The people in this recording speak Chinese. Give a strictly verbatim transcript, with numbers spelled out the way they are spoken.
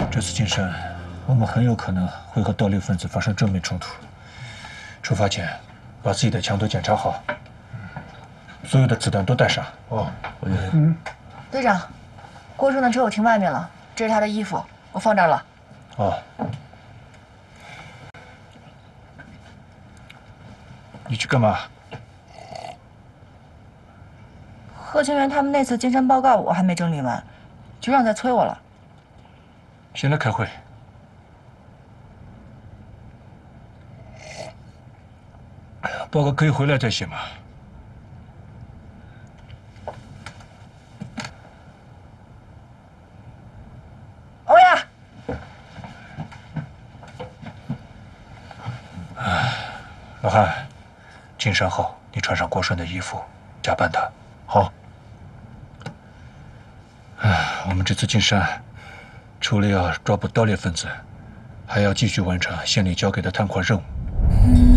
这次进山，我们很有可能会和盗猎分子发生正面冲突。出发前，把自己的枪都检查好，所有的子弹都带上。 哦，我嗯。 队长，郭顺的车我停外面了，这是他的衣服，我放这儿了。 哦。你去干嘛？ 贺清源他们那次进山报告我还没整理完，局长在催我了。 先来开会。报告可以回来再写吗？ 欧阳， 老汉，进山后你穿上郭顺的衣服，假扮他。 好。 唉，我们这次进山，除了要抓捕盗猎分子，还要继续完成县里交给的探款任务。